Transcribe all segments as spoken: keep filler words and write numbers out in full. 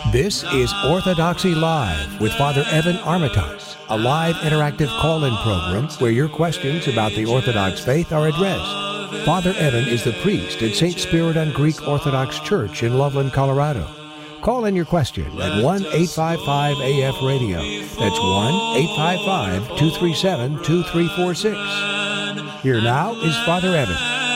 This is Orthodoxy Live with Father Evan Armitage, a live interactive call-in program where your questions about the Orthodox faith are addressed. Father Evan is the priest at Saint Spiridon Greek Orthodox Church in Loveland, Colorado. Call in your question at one eight five five A F radio. That's one eight five five, two three seven, two three four six. Here now is Father Evan.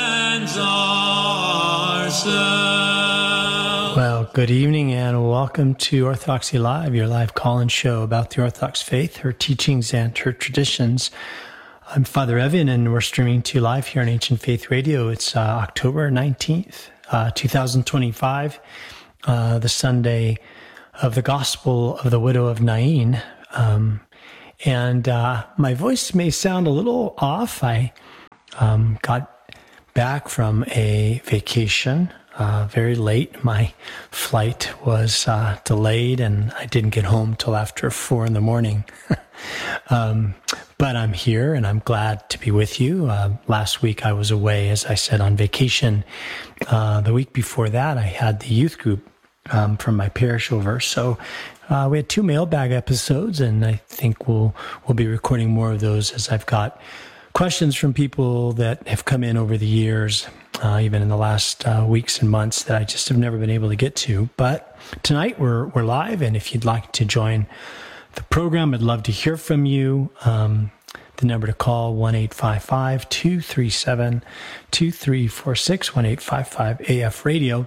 Well, good evening and welcome to Orthodoxy Live, your live call-in show about the Orthodox faith, her teachings, and her traditions. I'm Father Evan, and we're streaming to you live here on Ancient Faith Radio. It's uh, October nineteenth, uh, twenty twenty-five, uh, the Sunday of the Gospel of the Widow of Nain. Um, and uh, my voice may sound a little off. I um, got back from a vacation Uh, very late. My flight was uh, delayed, and I didn't get home till after four in the morning. um, but I'm here, and I'm glad to be with you. Uh, last week I was away, as I said, on vacation. Uh, the week before that, I had the youth group um, from my parish over. So uh, we had two mailbag episodes, and I think we'll we'll be recording more of those as I've got questions from people that have come in over the years, uh, even in the last uh, weeks and months, that I just have never been able to get to. But tonight we're we're live, and if you'd like to join the program, I'd love to hear from you. Um, the number to call, one eight five five, two three seven, two three four six, one eight five five A F radio.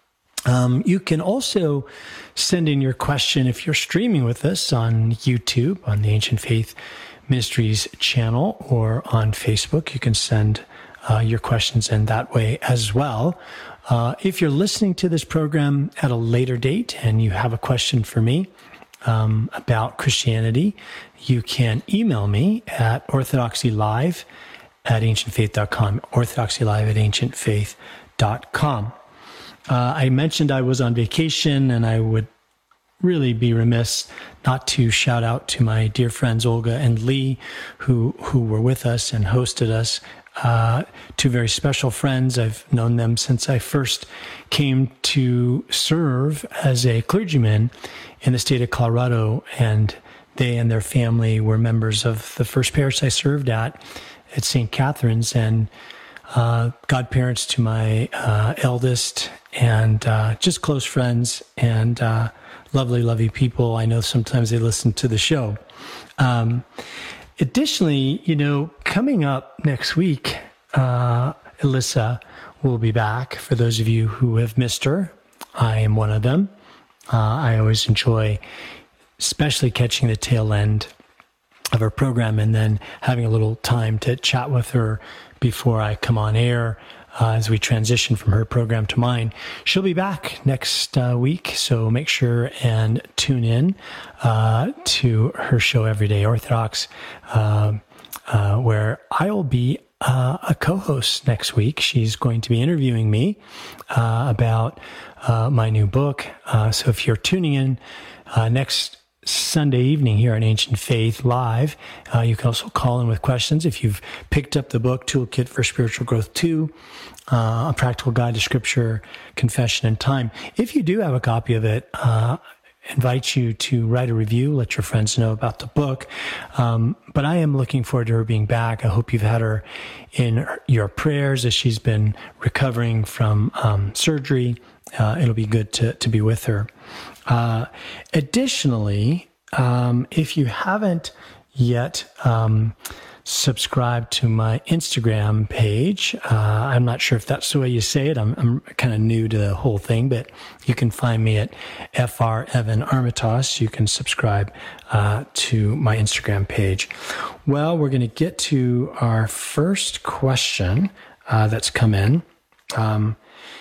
Um, you can also send in your question if you're streaming with us on YouTube, on the Ancient Faith Ministries channel, or on Facebook. You can send uh, your questions in that way as well. Uh, if you're listening to this program at a later date and you have a question for me um, about Christianity, you can email me at orthodoxylive at ancientfaith dot com, orthodoxylive at ancientfaith dot com. Uh, I mentioned I was on vacation, and I would really be remiss not to shout out to my dear friends Olga and Lee, who who were with us and hosted us. Uh, two very special friends. I've known them since I first came to serve as a clergyman in the state of Colorado, and they and their family were members of the first parish I served at, at Saint Catherine's, and uh, godparents to my uh, eldest, and uh, just close friends, and uh, lovely, lovely people. I know sometimes they listen to the show. Um, additionally, you know, coming up next week, uh, Alyssa will be back. For those of you who have missed her, I am one of them. Uh, I always enjoy, especially catching the tail end of her program and then having a little time to chat with her before I come on air. Uh, as we transition from her program to mine. She'll be back next uh, week, so make sure and tune in uh, to her show Everyday Orthodox, uh, uh, where I will be uh, a co-host next week. She's going to be interviewing me uh, about uh, my new book. Uh, so if you're tuning in uh, next Sunday evening here on Ancient Faith Live, uh, you can also call in with questions. If you've picked up the book, Toolkit for Spiritual Growth two, uh, A Practical Guide to Scripture, Confession, and Time. If you do have a copy of it, uh, invite you to write a review, let your friends know about the book. Um, but I am looking forward to her being back. I hope you've had her in your prayers as she's been recovering from um, surgery. Uh, it'll be good to, to be with her. Uh, additionally, um, if you haven't yet um, subscribed to my Instagram page, uh, I'm not sure if that's the way you say it. I'm, I'm kind of new to the whole thing, but you can find me at F R Evan Armitage. You can subscribe uh, to my Instagram page. Well, we're going to get to our first question uh, that's come in. Um,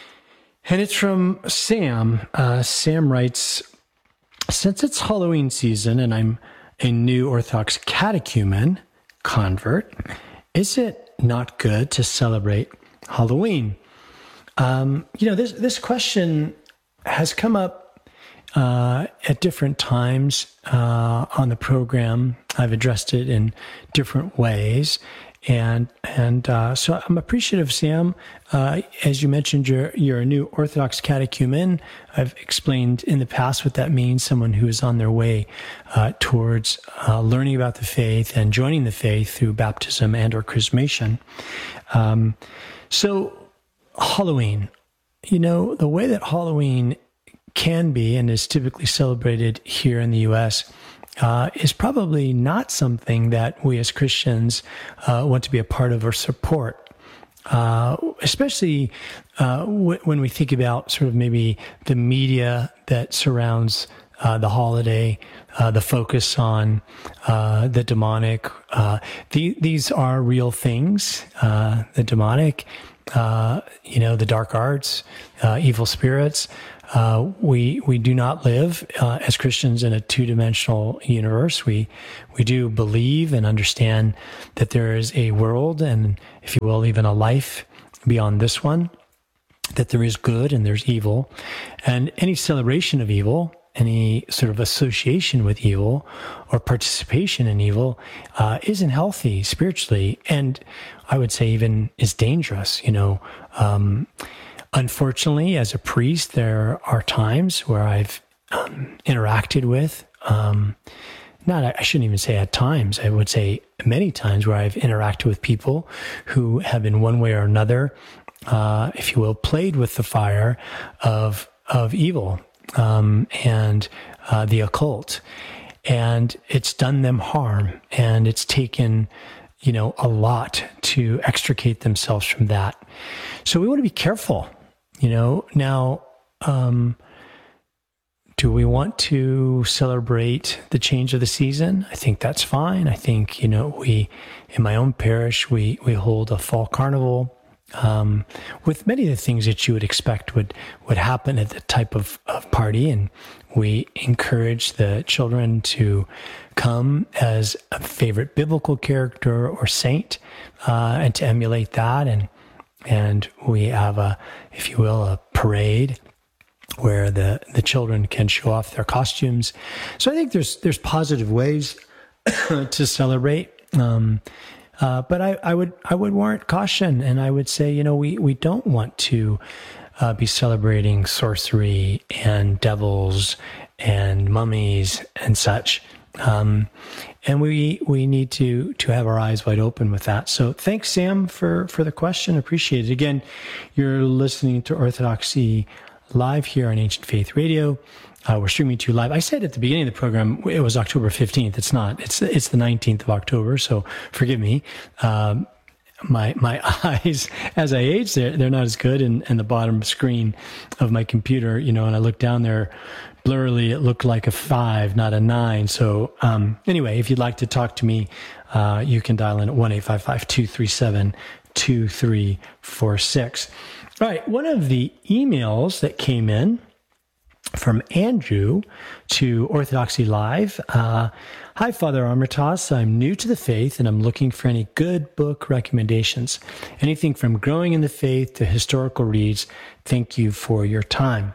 And it's from Sam. Uh, Sam writes, since it's Halloween season and I'm a new Orthodox catechumen convert, is it not good to celebrate Halloween? Um, you know, this, this question has come up uh, at different times uh, on the program. I've addressed it in different ways. And and uh, so I'm appreciative, Sam. Uh, as you mentioned, you're, you're a new Orthodox catechumen. I've explained in the past what that means, someone who is on their way uh, towards uh, learning about the faith and joining the faith through baptism and or chrismation. Um, so Halloween, you know, the way that Halloween can be and is typically celebrated here in the U S uh, is probably not something that we as Christians uh, want to be a part of or support. Uh, especially uh, w- when we think about sort of maybe the media that surrounds uh, the holiday, uh, the focus on uh, the demonic. Uh, the, these are real things, uh, the demonic, uh, you know, the dark arts, uh, evil spirits. Uh, we we do not live uh, as Christians in a two-dimensional universe. We we do believe and understand that there is a world and, if you will, even a life beyond this one, that there is good and there's evil. And any celebration of evil, any sort of association with evil or participation in evil uh, isn't healthy spiritually, and I would say even is dangerous, you know. Um Unfortunately, as a priest, there are times where I've um, interacted with, um, not, I shouldn't even say at times, I would say many times where I've interacted with people who have in one way or another, uh, if you will, played with the fire of, of evil um, and uh, the occult. And it's done them harm, and it's taken, you know, a lot to extricate themselves from that. So we want to be careful. You know, now, um, do we want to celebrate the change of the season? I think that's fine. I think, you know, we, in my own parish, we, we hold a fall carnival, um, with many of the things that you would expect would, would happen at that type of, of party. And we encourage the children to come as a favorite biblical character or saint, uh, and to emulate that. And And we have a, if you will, a parade where the, the children can show off their costumes. So I think there's there's positive ways to celebrate. Um, uh, but I, I would I would warrant caution, and I would say, you know, we, we don't want to uh, be celebrating sorcery and devils and mummies and such. Um, and we, we need to, to have our eyes wide open with that. So thanks, Sam, for, for the question. Appreciate it. Again, you're listening to Orthodoxy Live here on Ancient Faith Radio. Uh, we're streaming to you live. I said at the beginning of the program, it was October fifteenth. It's not, it's, it's the nineteenth of October. So forgive me. Um, my, my eyes, as I age, they're, they're not as good. And, and the bottom screen of my computer, you know, and I look down there, blurrily, it looked like a five, not a nine. So um, anyway, if you'd like to talk to me, uh, you can dial in at one eight five five, two three seven, two three four six. All right, one of the emails that came in from Andrew to Orthodoxy Live. Uh, Hi, Father Armitage. I'm new to the faith, and I'm looking for any good book recommendations. Anything from Growing in the Faith to historical reads. Thank you for your time.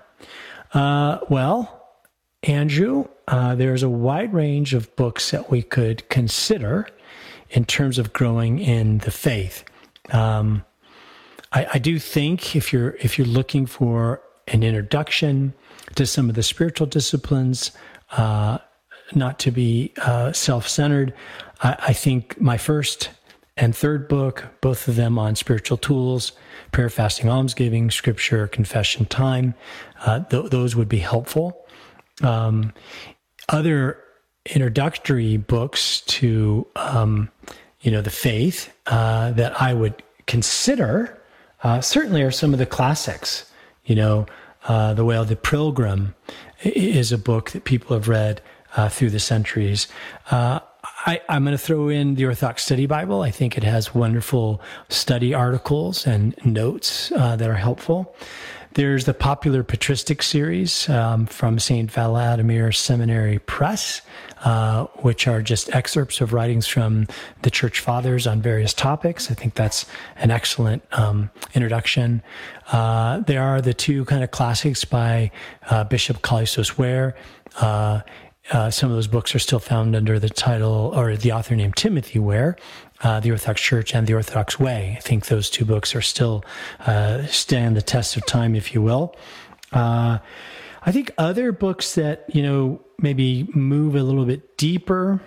Uh, well, Andrew, uh, there's a wide range of books that we could consider in terms of growing in the faith. Um, I, I do think if you're if you're looking for an introduction to some of the spiritual disciplines, uh, not to be uh, self-centered, I, I think my first and third book, both of them on spiritual tools, prayer, fasting, almsgiving, scripture, confession time, uh, th- those would be helpful. Um, other introductory books to, um, you know, the faith uh, that I would consider uh, certainly are some of the classics. You know, uh, The Way of the Pilgrim is a book that people have read uh, through the centuries. Uh, I, I'm going to throw in the Orthodox Study Bible. I think it has wonderful study articles and notes uh, that are helpful. There's the popular patristic series um, from Saint Vladimir Seminary Press, uh, which are just excerpts of writings from the Church Fathers on various topics. I think that's an excellent um, introduction. Uh, there are the two kind of classics by uh, Bishop Kallistos Ware. Uh, Uh, some of those books are still found under the title or the author named Timothy Ware. uh, The Orthodox Church and The Orthodox Way. I think those two books are still uh, stand the test of time, if you will. Uh, I think other books that, you know, maybe move a little bit deeper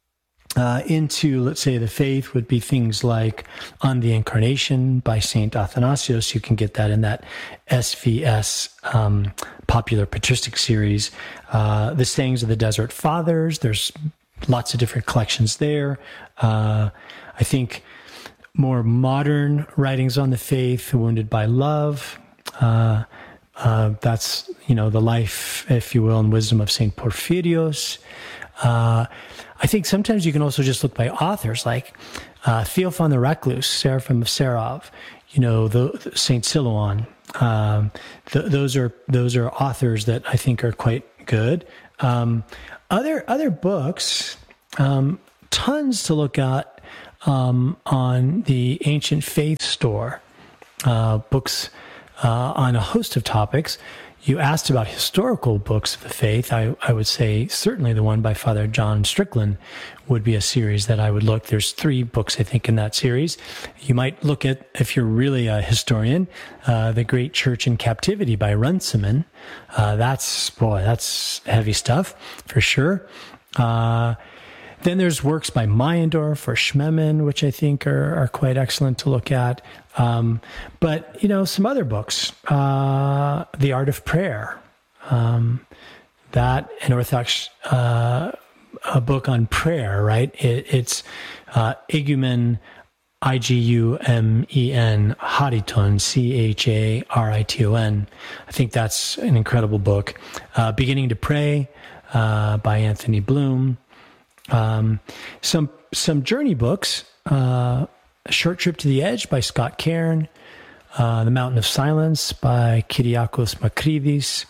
uh, into, let's say, the faith would be things like On the Incarnation by Saint Athanasius. You can get that in that S V S um, popular patristic series. Uh, the Sayings of the Desert Fathers, there's lots of different collections there. Uh, I think more modern writings on the faith, Wounded by Love, uh, Uh, that's, you know, the life, if you will, and wisdom of Saint Porphyrios. Uh, I think sometimes you can also just look by authors like uh, Theophan the Recluse, Seraphim of Sarov, you know, the, the Saint Silouan. Um, th- those are those are authors that I think are quite good. Um, other other books, um, tons to look at um, on the Ancient Faith store, uh, books. Uh, on a host of topics. You asked about historical books of the faith. I, I would say certainly the one by Father John Strickland would be a series that I would look. There's three books, I think, in that series. You might look at, if you're really a historian, uh, The Great Church in Captivity by Runciman. Uh, that's, boy, that's heavy stuff for sure. Uh, Then there's works by Meyendorff or Schmemann, which I think are, are quite excellent to look at. Um, but, you know, some other books, uh, The Art of Prayer, um, that an Orthodox, uh, a book on prayer, right? It, it's uh, Igumen, I G U M E N, Chariton, C H A R I T O N. I think that's an incredible book. Uh, Beginning to Pray uh, by Anthony Bloom. Um, some some journey books, uh, A Short Trip to the Edge by Scott Cairn, uh, The Mountain of Silence by Kyriakos Makridis,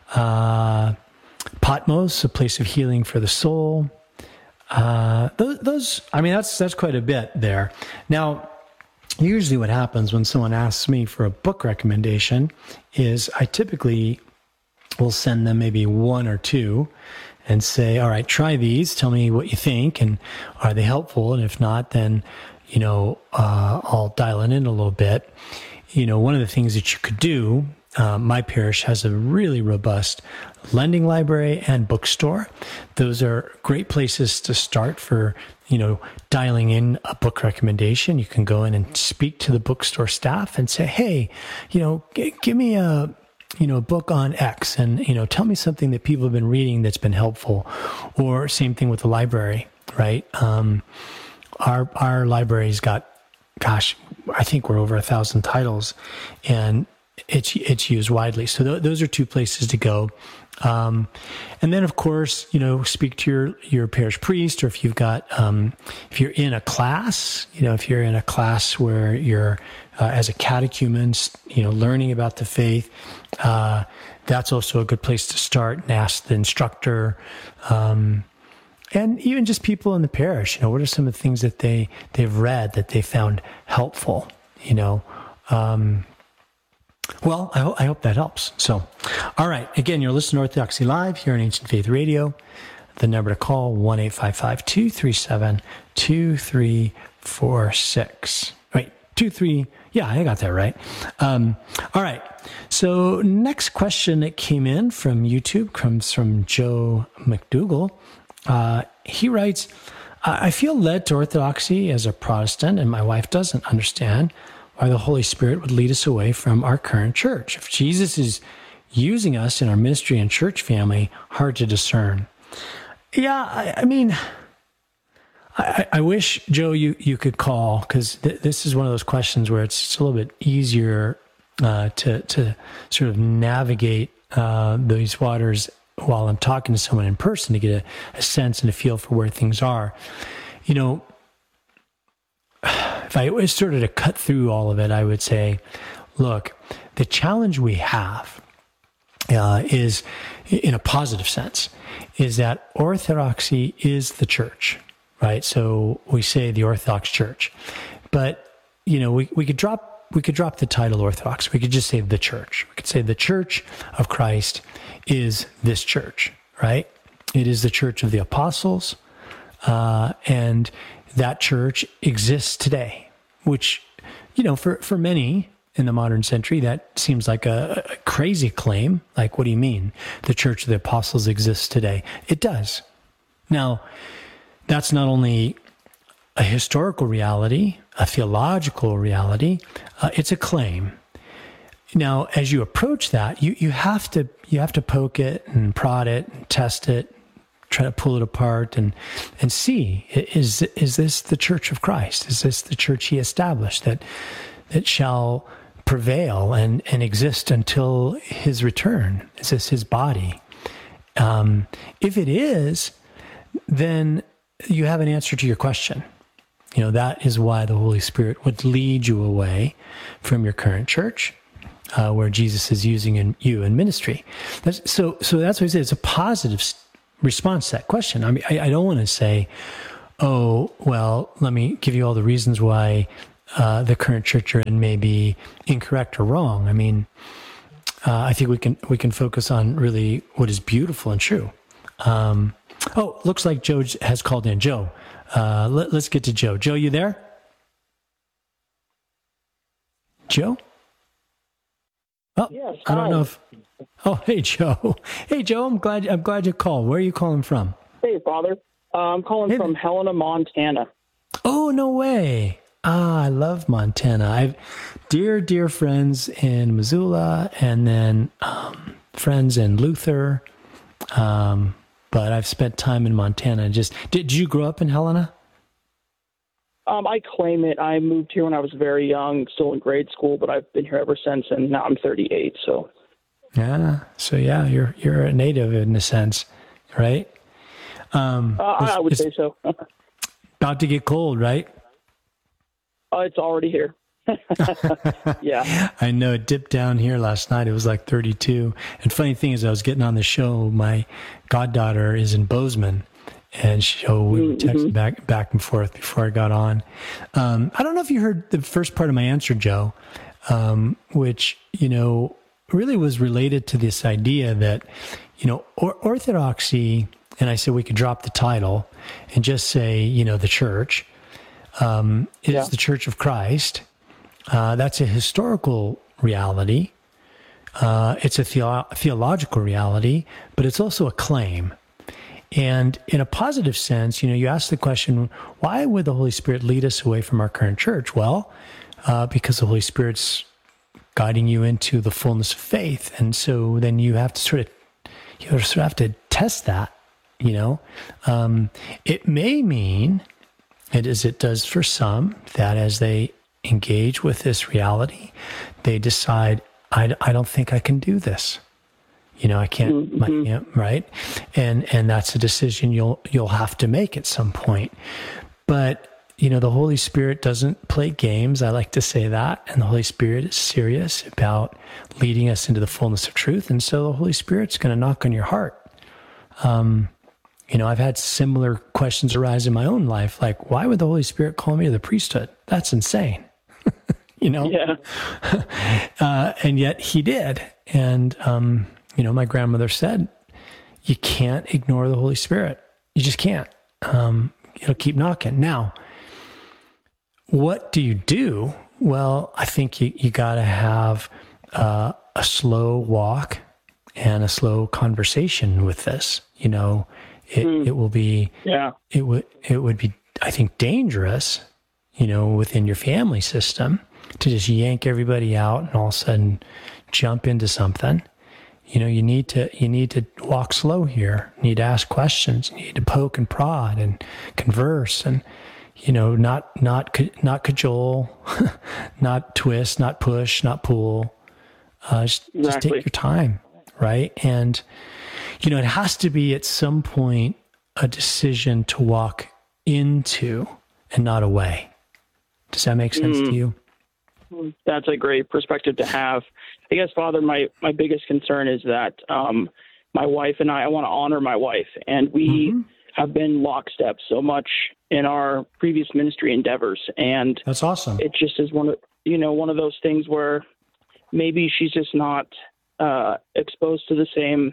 uh, Patmos, A Place of Healing for the Soul. Uh, those, those, I mean, that's that's quite a bit there. Now, usually what happens when someone asks me for a book recommendation is I typically will send them maybe one or two and say, all right, try these. Tell me what you think, and are they helpful? And if not, then, you know, uh, I'll dial it in a little bit. You know, one of the things that you could do, uh, my parish has a really robust lending library and bookstore. Those are great places to start for, you know, dialing in a book recommendation. You can go in and speak to the bookstore staff and say, hey, you know, g- give me a, you know, a book on X, and, you know, tell me something that people have been reading that's been helpful. Or same thing with the library, right? Um, our, our library's got, gosh, I think we're over a thousand titles, and it's, it's used widely. So th- those are two places to go. Um, and then of course, you know, speak to your, your parish priest, or if you've got, um, if you're in a class, you know, if you're in a class where you're, uh, as a catechumen, you know, learning about the faith, uh, that's also a good place to start and ask the instructor, um, and even just people in the parish, you know, what are some of the things that they, they've read that they found helpful, you know, um, Well, I, ho- I hope that helps. So, all right. Again, you're listening to Orthodoxy Live here on Ancient Faith Radio. The number to call, one eight five five, two three seven, two three four six. Wait, two three. Yeah, I got that right. Um, all right. So next question that came in from YouTube comes from Joe McDougall. Uh, he writes, I feel led to Orthodoxy as a Protestant, and my wife doesn't understand why the Holy Spirit would lead us away from our current church. If Jesus is using us in our ministry and church family, hard to discern. Yeah, I, I mean, I, I wish, Joe, you, you could call, because th- this is one of those questions where it's just a little bit easier uh, to, to sort of navigate uh, these waters while I'm talking to someone in person to get a, a sense and a feel for where things are. You know, if I was sort of to cut through all of it, I would say, look, the challenge we have uh, is, in a positive sense, is that Orthodoxy is the church, right? So we say the Orthodox Church, but you know, we, we could drop we could drop the title Orthodox. We could just say the church. We could say the Church of Christ is this church, right? It is the church of the apostles. uh, and that church exists today, which, you know, for, for many in the modern century, that seems like a, a crazy claim. Like, what do you mean the Church of the Apostles exists today? It does. Now, that's not only a historical reality, a theological reality, uh, it's a claim. Now, as you approach that, you, you have to you have to poke it and prod it and test it, try to pull it apart and and see, is is this the Church of Christ? Is this the church he established that that shall prevail and, and exist until his return? Is this his body? Um, if it is, then you have an answer to your question. You know, that is why the Holy Spirit would lead you away from your current church, uh, where Jesus is using in, you in ministry. That's, so, so that's what I say. It's a positive response to that question. I mean, I, I don't want to say, oh, well, let me give you all the reasons why uh, the current church you're in may be incorrect or wrong. I mean, uh, I think we can we can focus on really what is beautiful and true. Um, oh, looks like Joe has called in. Joe. Uh, let, let's get to Joe. Joe, you there? Joe? Oh, yes, I don't hi. know if. Oh, hey Joe. Hey Joe, I'm glad. I'm glad you called. Where are you calling from? Hey, Father. Uh, I'm calling Hey. from Helena, Montana. Oh, no way. Ah, I love Montana. I've dear, dear friends in Missoula, and then um, friends in Luther. Um, but I've spent time in Montana. Just did you grow up in Helena? Um, I claim it. I moved here when I was very young, still in grade school, but I've been here ever since, and now I'm thirty-eight. So, Yeah. So yeah, you're you're a native in a sense, right? Um, uh, I, I would it's say so. uh, about to get cold, right? it's already here. Yeah. I know it dipped down here last night. It was like thirty-two. And funny thing is, I was getting on the show. My goddaughter is in Bozeman, and so we were texting Mm-hmm. back back and forth before I got on. Um, I don't know if you heard the first part of my answer, Joe, um, which you know really was related to this idea that you know or- orthodoxy. And I said we could drop the title and just say you know the church um, is Yeah. the Church of Christ. Uh, that's a historical reality. Uh, it's a theo- theological reality, but it's also a claim. And in a positive sense, you know, you ask the question, why would the Holy Spirit lead us away from our current church? Well, uh, because the Holy Spirit's guiding you into the fullness of faith. And so then you have to sort of, you sort of have to test that, you know. Um, it may mean, and as it does for some, that as they engage with this reality, they decide, I, I don't think I can do this. You know, I can't, Mm-hmm. I can't, right? And and that's a decision you'll you'll have to make at some point. But you know, the Holy Spirit doesn't play games. I like to say that, and the Holy Spirit is serious about leading us into the fullness of truth. And so the Holy Spirit's going to knock on your heart. Um, you know, I've had similar questions arise in my own life, like, why would the Holy Spirit call me to the priesthood? That's insane. You know, Yeah. uh, and yet he did. And, um, you know, my grandmother said, you can't ignore the Holy Spirit. You just can't. Um, it'll keep knocking. Now, what do you do? Well, I think you, you got to have uh, a slow walk and a slow conversation with this. You know, it, Mm. it will be, Yeah. it would, it would be, I think, dangerous, you know, within your family system to just yank everybody out and all of a sudden jump into something. You know, you need to, you need to walk slow here. You need to ask questions. You need to poke and prod and converse and, you know, not, not, ca- not cajole, not twist, not push, not pull. Uh, just, just Exactly. take your time. Right. And, you know, it has to be at some point a decision to walk into and not away. Does that make sense Mm. to you? That's a great perspective to have. I guess, Father, my, my biggest concern is that um, my wife and I, I want to honor my wife, and we Mhm. have been lockstep so much in our previous ministry endeavors. And That's awesome. it just is one of, you know, one of those things where maybe she's just not uh, exposed to the same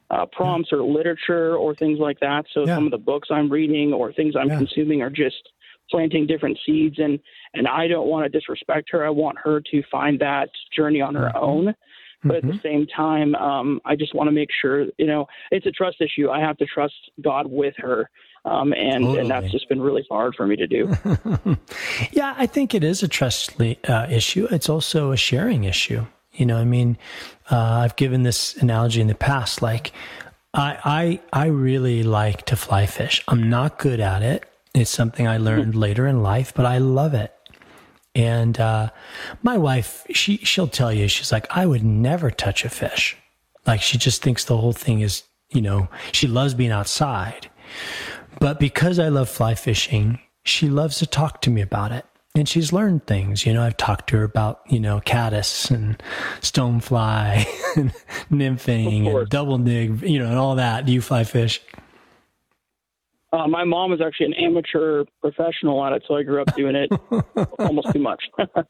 uh, prompts or literature or things like that. So Yeah. some of the books I'm reading or things I'm Yeah. consuming are just planting different seeds. And, and I don't want to disrespect her. I want her to find that journey on her Mhm. own. But Mhm. at the same time, um, I just want to make sure, you know, it's a trust issue. I have to trust God with her. Um, and, Totally. and that's just been really hard for me to do. Yeah, I think it is a trust uh, issue. It's also a sharing issue. You know, I mean, uh, I've given this analogy in the past. Like, I, I, I really like to fly fish. I'm not good at it. It's something I learned later in life, but I love it. And uh, my wife, she she'll tell you, she's like, I would never touch a fish. Like, she just thinks the whole thing is, you know, she loves being outside. But because I love fly fishing, she loves to talk to me about it. And she's learned things. You know, I've talked to her about, you know, caddis and stonefly and nymphing and double nig, you know, and all that. Do you fly fish? Uh, my mom is actually an amateur professional at it, so I grew up doing it almost too much.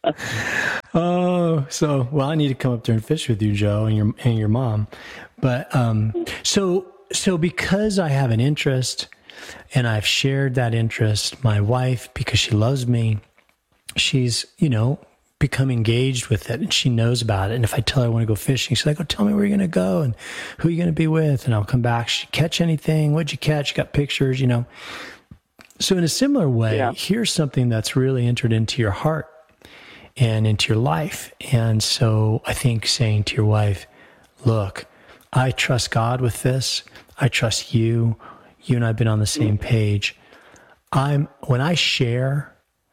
Oh, so, well, I need to come up there and fish with you, Joe, and your and your mom. But um, so so because I have an interest and I've shared that interest, my wife, because she loves me, she's, you know, become engaged with it and she knows about it. And if I tell her I want to go fishing, she's like, oh, tell me where you're going to go and who you're going to be with. And I'll come back. She catch anything? What'd you catch? You got pictures, you know? So in a similar way, Yeah. here's something that's really entered into your heart and into your life. And so I think saying to your wife, look, I trust God with this. I trust you. You and I have been on the same page. I'm, when I share,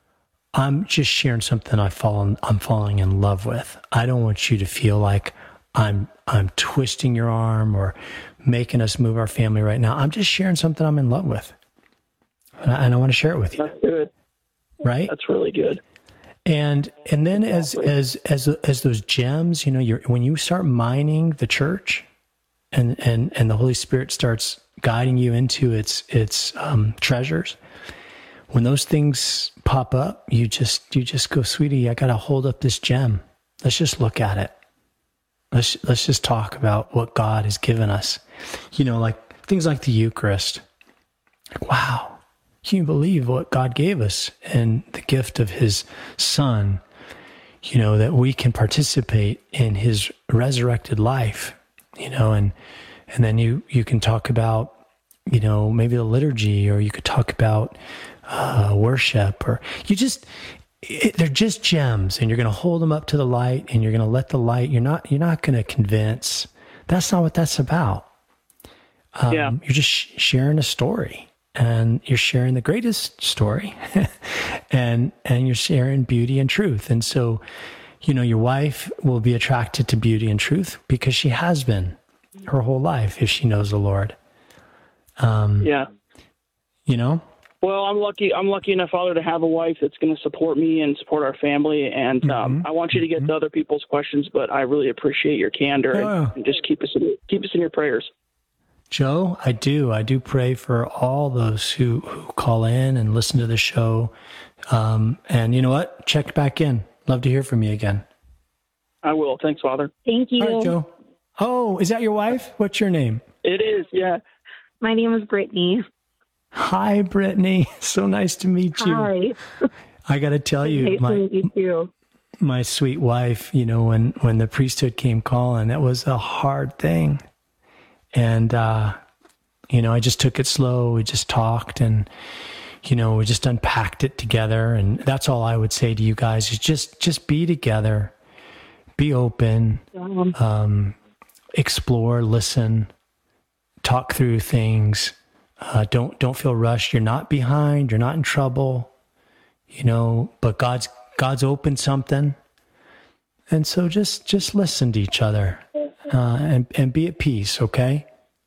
I'm just sharing something I fall, I'm falling in love with. I don't want you to feel like I'm I'm twisting your arm or making us move our family right now. I'm just sharing something I'm in love with, and I, and I want to share it with you. That's good. Right? That's really good. And and then as as as as those gems, you know, you're when you start mining the church, and and and the Holy Spirit starts guiding you into its its um, treasures. When those things pop up, you just you just go, sweetie, I got to hold up this gem. Let's just look at it. Let's let's just talk about what God has given us. You know, like things like the Eucharist. Like, wow, can you believe what God gave us and the gift of His Son? You know, that we can participate in His resurrected life. You know, and and then you you can talk about, you know, maybe the liturgy, or you could talk about uh, worship, or you just, it, they're just gems, and you're going to hold them up to the light, and you're going to let the light, you're not, you're not going to convince. That's not what that's about. Um, Yeah. You're just sh- sharing a story, and you're sharing the greatest story, and, and you're sharing beauty and truth. And so, you know, your wife will be attracted to beauty and truth because she has been her whole life if she knows the Lord. Um, Yeah. You know? Well, I'm lucky. I'm lucky enough, Father, to have a wife that's going to support me and support our family. And um, Mm-hmm. I want you to get to other people's questions, but I really appreciate your candor and, Oh. and just keep us in, keep us in your prayers. Joe, I do. I do pray for all those who, who call in and listen to the show. Um, and you know what? Check back in. Love to hear from you again. I will. Thanks, Father. Thank you. All right, Joe. Oh, is that your wife? What's your name? It is. Yeah. My name is Brittany. Hi, Brittany. So nice to meet you. Hi. I got to tell you, Nice my to meet you too. my sweet wife, you know, when, when the priesthood came calling, it was a hard thing. And, uh, you know, I just took it slow. We just talked and, you know, we just unpacked it together. And that's all I would say to you guys is just, just be together, be open, Um, um, explore, listen, talk through things. Uh, don't, don't feel rushed. You're not behind. You're not in trouble, you know, but God's, God's opened something. And so just, just listen to each other, uh, and, and be at peace. Okay.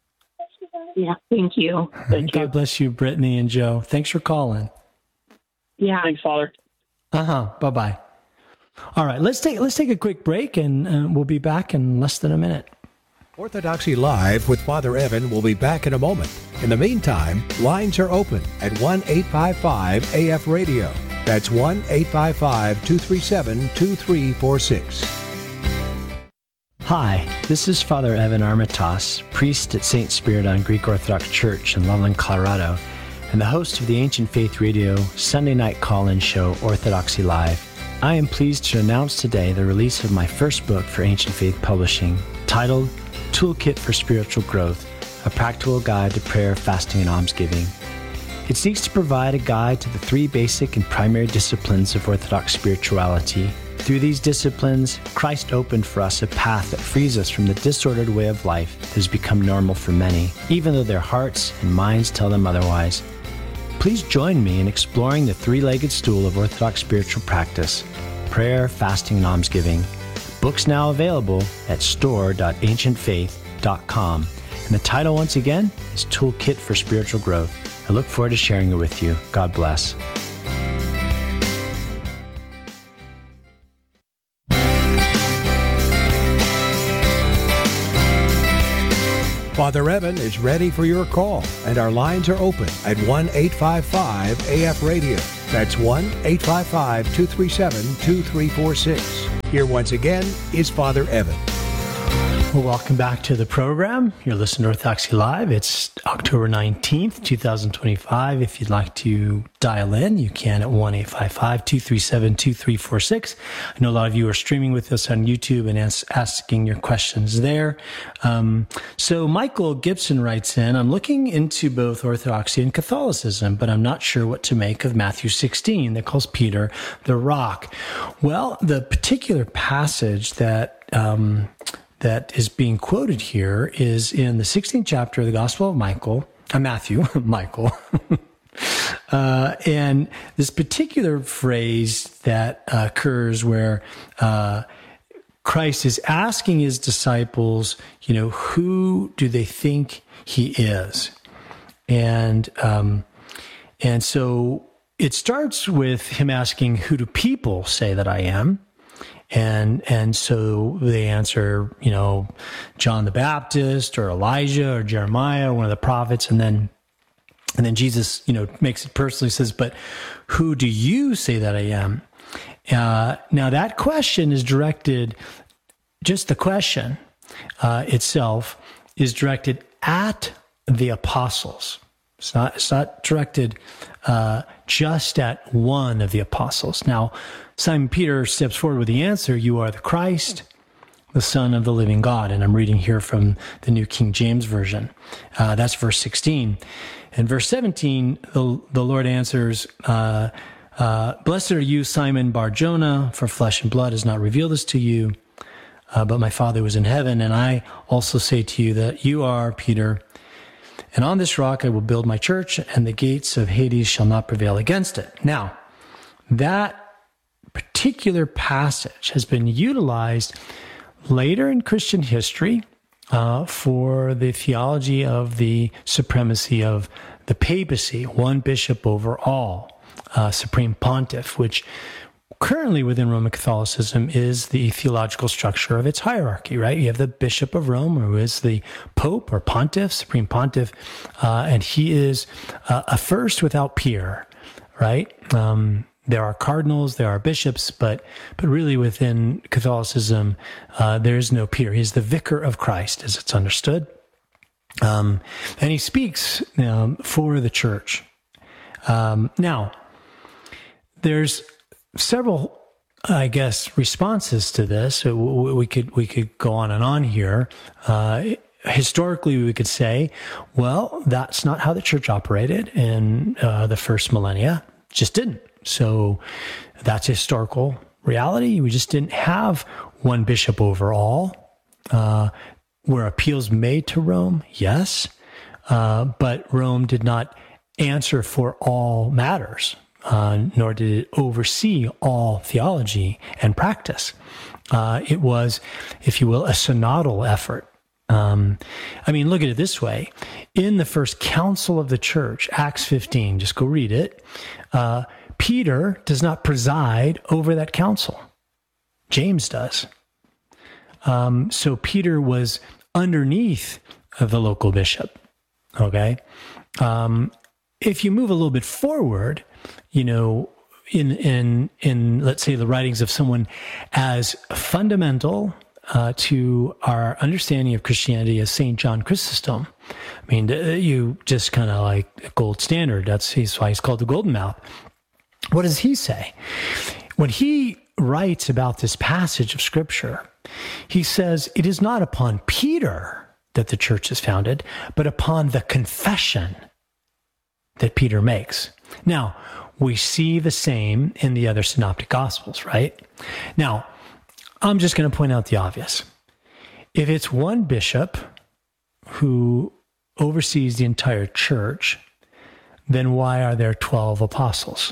yeah. Thank you. Thank God you. bless you, Brittany and Joe. Thanks for calling. Yeah. Thanks, Father. Uh-huh. Bye-bye. All right, let's take, let's take a quick break, and uh, we'll be back in less than a minute. Orthodoxy Live with Father Evan will be back in a moment. In the meantime, lines are open at one eight five five A F radio. That's one eight five five, two three seven, two three four six. Hi, this is Father Evan Armitage, priest at Saint Spiridon Greek Orthodox Church in Loveland, Colorado, and the host of the Ancient Faith Radio Sunday night call-in show, Orthodoxy Live. I am pleased to announce today the release of my first book for Ancient Faith Publishing, titled Toolkit for Spiritual Growth, a practical guide to prayer, fasting, and almsgiving. It seeks to provide a guide to the three basic and primary disciplines of Orthodox spirituality. Through these disciplines, Christ opened for us a path that frees us from the disordered way of life that has become normal for many, even though their hearts and minds tell them otherwise. Please join me in exploring the three-legged stool of Orthodox spiritual practice, prayer, fasting, and almsgiving. Books now available at store dot ancient faith dot com. And the title, once again, is Toolkit for Spiritual Growth. I look forward to sharing it with you. God bless. Father Evan is ready for your call, and our lines are open at one eight five five A F radio. That's one eight five five, two three seven, two three four six. Here once again is Father Evan. Well, welcome back to the program. You're listening to Orthodoxy Live. It's October nineteenth, twenty twenty-five. If you'd like to dial in, you can at one eight five five, two three seven, two three four six. I know a lot of you are streaming with us on YouTube and as- asking your questions there. Um, so Michael Gibson writes in, I'm looking into both Orthodoxy and Catholicism, but I'm not sure what to make of Matthew sixteen that calls Peter the rock. Well, the particular passage that... Um, that is being quoted here is in the sixteenth chapter of the Gospel of Michael, uh, Matthew, Michael. uh, and this particular phrase that uh, occurs where uh, Christ is asking his disciples, you know, who do they think he is? And, um, and so it starts with him asking, who do people say that I am? And and so they answer, you know, John the Baptist or Elijah or Jeremiah, or one of the prophets, and then and then Jesus, you know, makes it personally, says, "But who do you say that I am?" Uh, now that question is directed, just the question uh, itself is directed at the apostles. It's not. It's not directed uh, just at one of the apostles. Now, Simon Peter steps forward with the answer, you are the Christ, the Son of the living God. And I'm reading here from the New King James Version. Uh, that's verse sixteen. In verse seventeen, the, the Lord answers, uh, uh, blessed are you, Simon Bar-Jonah, for flesh and blood has not revealed this to you, uh, but my Father was in heaven. And I also say to you that you are Peter, and on this rock I will build my church, and the gates of Hades shall not prevail against it. Now, that particular passage has been utilized later in Christian history uh, for the theology of the supremacy of the papacy, one bishop over all, uh, supreme pontiff, which currently within Roman Catholicism is the theological structure of its hierarchy, right? You have the Bishop of Rome, who is the Pope or Pontiff, Supreme Pontiff, uh, and he is uh, a first without peer, right? Um, There are cardinals, there are bishops, but but really within Catholicism, uh, there is no peer. He's the vicar of Christ, as it's understood. Um, and he speaks um, for the church. Um, now, there's several, I guess, responses to this. So we could we could go on and on here. Uh, historically, we could say, well, that's not how the church operated in uh, the first millennia. Just didn't. So that's a historical reality. We just didn't have one bishop over all. Uh, were appeals made to Rome? Yes. Uh, but Rome did not answer for all matters, uh, nor did it oversee all theology and practice. Uh, it was, if you will, a synodal effort. Um, I mean, look at it this way. In the first council of the church, Acts fifteen, just go read it, uh, Peter does not preside over that council. James does. Um, so Peter was underneath of the local bishop. Okay. Um, if you move a little bit forward, you know, in, in, in, let's say the writings of someone as fundamental uh, to our understanding of Christianity as Saint John Chrysostom. I mean, you just kind of like a gold standard. That's he's why he's called the Golden Mouth. What does he say? When he writes about this passage of Scripture, he says, it is not upon Peter that the church is founded, but upon the confession that Peter makes. Now, we see the same in the other synoptic gospels, right? Now, I'm just going to point out the obvious. If it's one bishop who oversees the entire church, then why are there twelve apostles?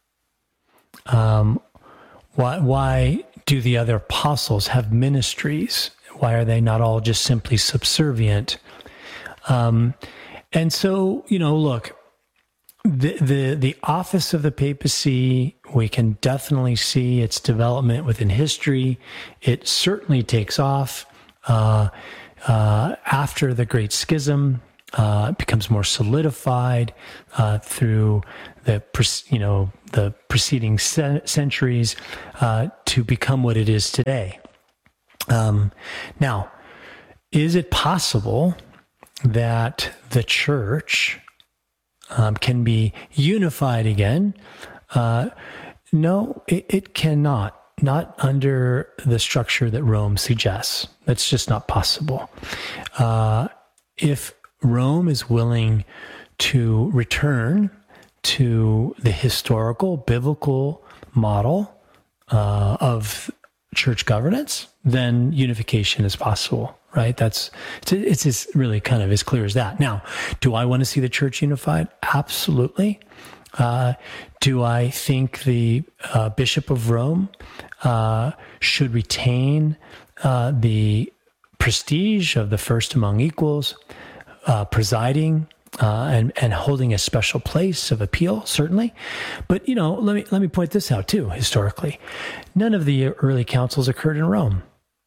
Um, why, why do the other apostles have ministries? Why are they not all just simply subservient? Um, and so, you know, look, the, the, the office of the papacy, we can definitely see its development within history. It certainly takes off uh, uh, after the Great Schism. Uh, it becomes more solidified uh, through the you know the preceding centuries uh, to become what it is today. Um, now, is it possible that the church um, can be unified again? Uh, no, it, it cannot. Not under the structure that Rome suggests. That's just not possible. Uh, if Rome is willing to return to the historical, biblical model uh, of church governance, then unification is possible, right? That's it's, it's as really kind of as clear as that. Now, do I want to see the church unified? Absolutely. Uh, do I think the uh, Bishop of Rome uh, should retain uh, the prestige of the first among equals? Uh, presiding uh, and and holding a special place of appeal, certainly. But you know, let me let me point this out too. Historically, none of the early councils occurred in Rome.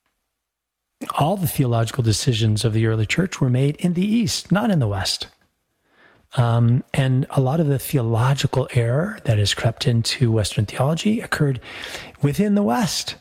All the theological decisions of the early church were made in the East, not in the West. Um, and a lot of the theological error that has crept into Western theology occurred within the West.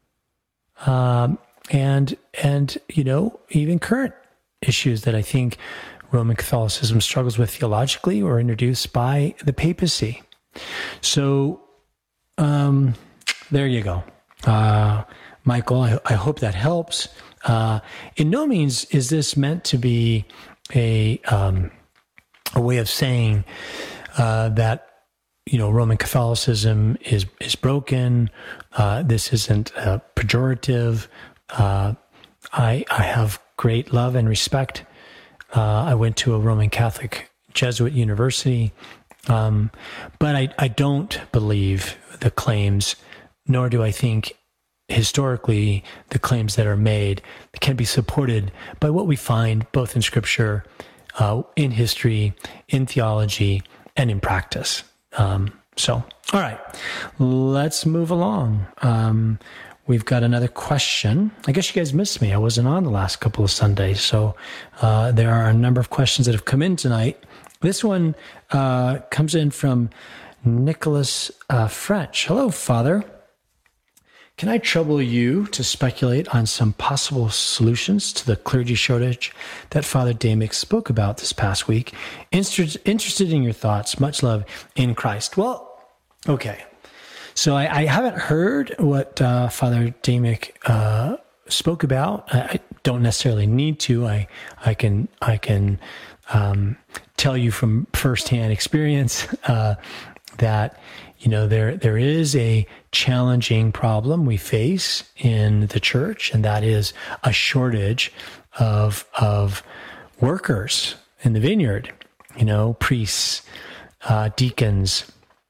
Um, and and you know, even current issues that I think Roman Catholicism struggles with theologically were introduced by the papacy. So um, there you go. Uh, Michael, I, I hope that helps. Uh, in no means is this meant to be a, um, a way of saying uh, that, you know, Roman Catholicism is, is broken. Uh, this isn't uh, pejorative. Uh, I, I have great love and respect. Uh, I went to a Roman Catholic Jesuit university, um, but I, I don't believe the claims, nor do I think historically the claims that are made can be supported by what we find both in Scripture, uh, in history, in theology, and in practice. Um, so, all right, let's move along. Um, We've got another question. I guess you guys missed me. I wasn't on the last couple of Sundays. So uh, there are a number of questions that have come in tonight. This one uh, comes in from Nicholas uh, French. Hello, Father. Can I trouble you to speculate on some possible solutions to the clergy shortage that Father Damick spoke about this past week? Inter- interested in your thoughts. Much love in Christ. Well, okay. So I, I haven't heard what uh, Father Damick uh, spoke about. I, I don't necessarily need to. I I can I can um, tell you from firsthand experience uh, that you know there there is a challenging problem we face in the church, and that is a shortage of of workers in the vineyard. You know, priests, uh, deacons,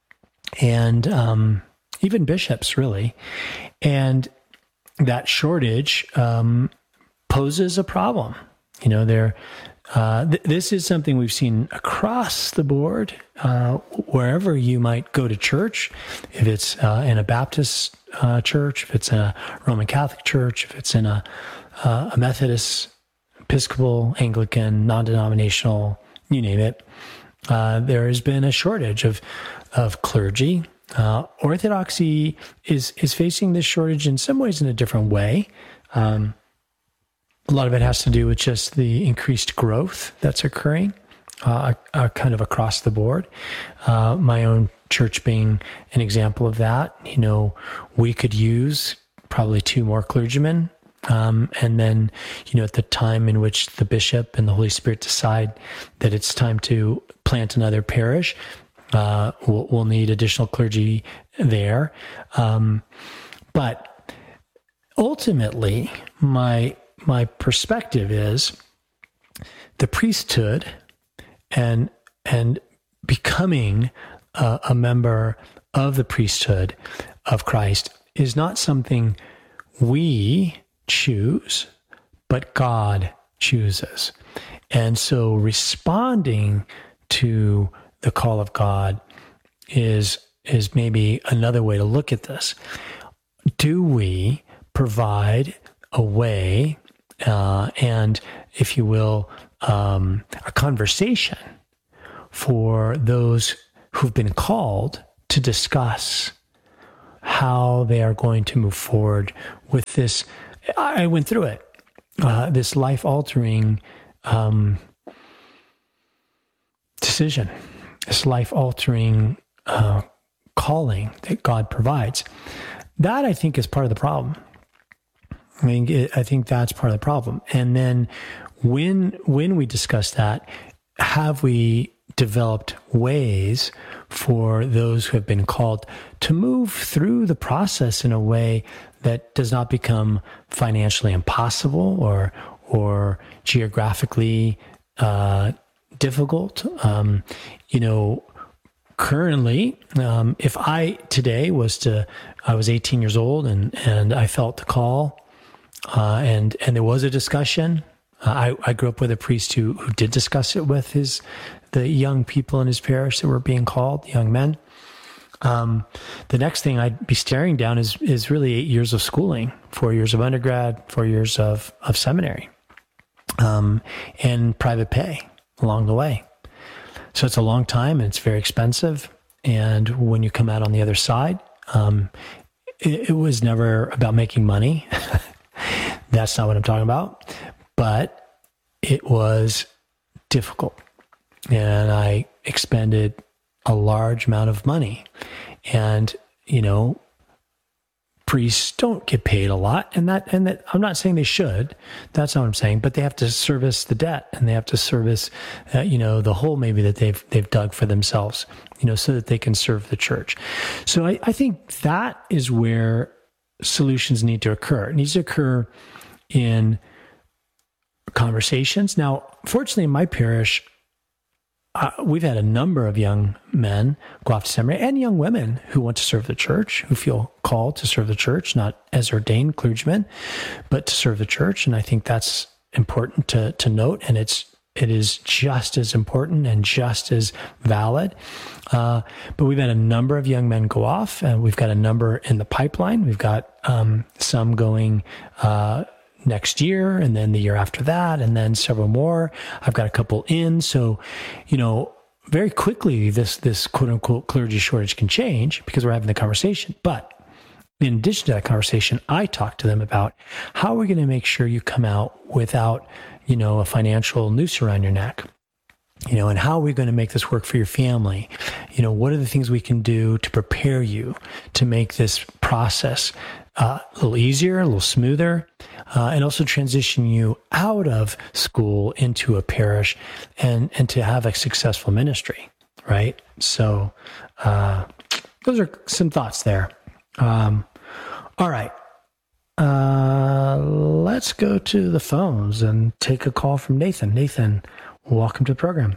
and um, even bishops, really. And that shortage um, poses a problem. You know, there. Uh, th- this is something we've seen across the board, uh, wherever you might go to church. If it's uh, in a Baptist uh, church, if it's in a Roman Catholic church, if it's in a, uh, a Methodist, Episcopal, Anglican, non-denominational, you name it, uh, there has been a shortage of of clergy. Uh, Orthodoxy is is facing this shortage in some ways in a different way. Um, a lot of it has to do with just the increased growth that's occurring, uh, uh, kind of across the board. Uh, my own church being an example of that. You know, we could use probably two more clergymen. Um, and then, you know, at the time in which the bishop and the Holy Spirit decide that it's time to plant another parish, uh, we'll, we'll need additional clergy there. Um, but ultimately, my my perspective is the priesthood and and becoming a, a member of the priesthood of Christ is not something we choose, but God chooses. And so responding to the call of God is, is maybe another way to look at this. Do we provide a way uh, and, if you will, um, a conversation for those who've been called to discuss how they are going to move forward with this? I went through it, uh, this life-altering um, decision, this life-altering uh, calling that God provides. That, I think, is part of the problem. I mean, it, I think that's part of the problem. And then when when we discuss that, have we developed ways for those who have been called to move through the process in a way that does not become financially impossible or or geographically uh, difficult? Um, you know, currently, um, if I today was to, I was eighteen years old and and I felt the call, uh, and and there was a discussion. Uh, I I grew up with a priest who who did discuss it with his the young people in his parish that were being called, young men. Um, the next thing I'd be staring down is is really eight years of schooling, four years of undergrad, four years of of seminary, um, and private pay along the way. So it's a long time and it's very expensive. And when you come out on the other side, um, it, it was never about making money. That's not what I'm talking about. But it was difficult. And I expended a large amount of money. And, you know, priests don't get paid a lot. And that, and that, I'm not saying they should. That's not what I'm saying. But they have to service the debt, and they have to service, uh, you know, the hole maybe that they've they've dug for themselves, you know, so that they can serve the church. So I, I think that is where solutions need to occur. It needs to occur in conversations. Now, fortunately, in my parish, Uh, we've had a number of young men go off to seminary, and young women who want to serve the church, who feel called to serve the church, not as ordained clergymen, but to serve the church. And I think that's important to to note. And it's it is just as important and just as valid. Uh, but we've had a number of young men go off, and we've got a number in the pipeline. We've got um, some going Uh, next year, and then the year after that, and then several more. I've got a couple in. So, you know, very quickly, this, this quote unquote clergy shortage can change because we're having the conversation. But in addition to that conversation, I talk to them about how we're going to make sure you come out without, you know, a financial noose around your neck. You know, and how are we going to make this work for your family? You know, what are the things we can do to prepare you to make this process uh, a little easier, a little smoother, uh, and also transition you out of school into a parish and, and to have a successful ministry, right? So uh, those are some thoughts there. Um, all right. Uh, let's go to the phones and take a call from Nathan. Nathan, welcome to the program.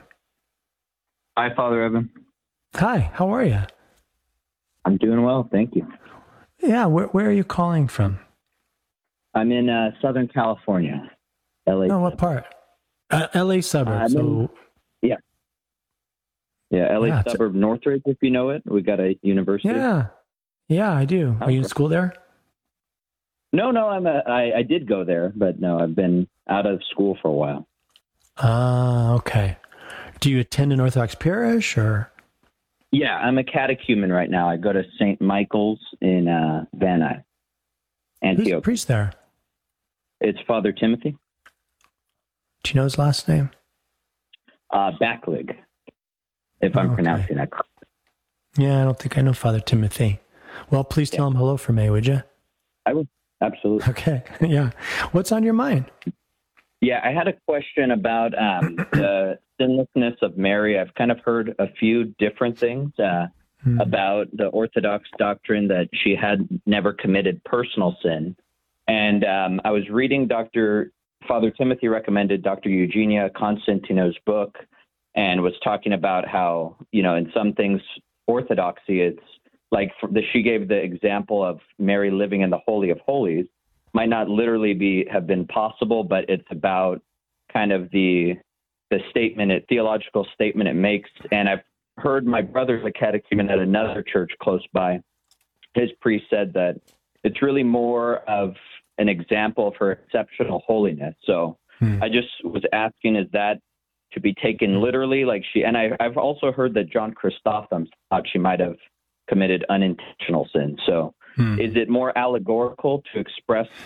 Hi, Father Evan. Hi, how are you? I'm doing well, thank you. Yeah, where where are you calling from? I'm in uh, Southern California, L A. Oh, what part? Uh, L A suburb. Uh, so, in, yeah, yeah, L A yeah, suburb, Northridge, if you know it. We got a university. Yeah, yeah, I do. Are you in school there? No, no, I'm a, I, I did go there, but no, I've been out of school for a while. Ah, uh, okay. Do you attend an Orthodox parish or? Yeah, I'm a catechumen right now. I go to Saint Michael's in uh, Van Nuys, Who's the Antioch. priest there? It's Father Timothy. Do you know his last name? Uh, Backlig, if I'm Okay. pronouncing that correctly. Yeah, I don't think I know Father Timothy. Well, please tell him hello for me, would you? I will, absolutely. Okay. Yeah. What's on your mind? Yeah, I had a question about um, the sinlessness of Mary. I've kind of heard a few different things uh, Hmm. about the Orthodox doctrine that she had never committed personal sin. And um, I was reading Doctor Father Timothy recommended Doctor Eugenia Constantino's book and was talking about how, you know, in some things, Orthodoxy, it's like for the, she gave the example of Mary living in the Holy of Holies. Might not literally be have been possible, but it's about kind of the the statement, it theological statement it makes. And I've heard my brother's a catechumen at another church close by. His priest said that it's really more of an example of her exceptional holiness. So Hmm. I just was asking, is that to be taken literally? Like she, and I, I've also heard that John Chrysostom thought she might have committed unintentional sin. So Hmm. is it more allegorical to express